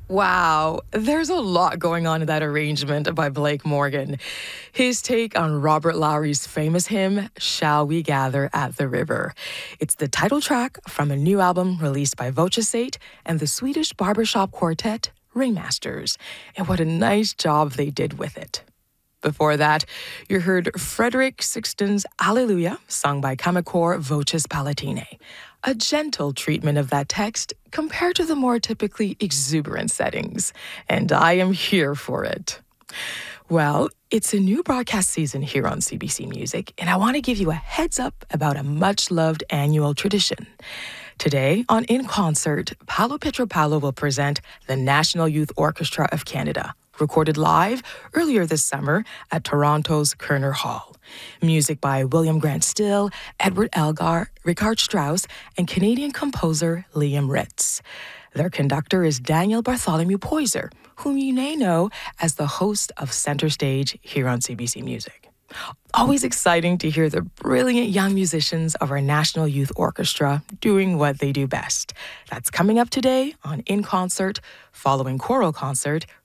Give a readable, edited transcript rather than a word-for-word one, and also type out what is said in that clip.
Wow, there's a lot going on in that arrangement by Blake Morgan. His take on Robert Lowry's famous hymn, Shall We Gather at the River. It's the title track from a new album released by Vocesate and the Swedish barbershop quartet Ringmasters. And what a nice job they did with it. Before that, you heard Frederick Sixton's Alleluia, sung by Kamekor Voces Palatine. A gentle treatment of that text compared to the more typically exuberant settings. And I am here for it. Well, it's a new broadcast season here on CBC Music, and I want to give you a heads up about a much-loved annual tradition. Today, on In Concert, Paolo Pietropalo will present the National Youth Orchestra of Canada, recorded live earlier this summer at Toronto's Kerner Hall. Music by William Grant Still, Edward Elgar, Richard Strauss, and Canadian composer Liam Ritz. Their conductor is Daniel Bartholomew Poyser, whom you may know as the host of Center Stage here on CBC Music. Always exciting to hear the brilliant young musicians of our National Youth Orchestra doing what they do best. That's coming up today on In Concert, following choral concert